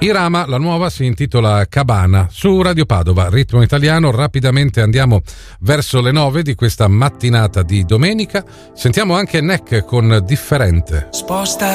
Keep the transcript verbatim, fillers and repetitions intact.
Irama, la nuova, si intitola Cabana, su Radio Padova, ritmo italiano. Rapidamente andiamo verso le nove di questa mattinata di domenica. Sentiamo anche Neck con Differente. Sposta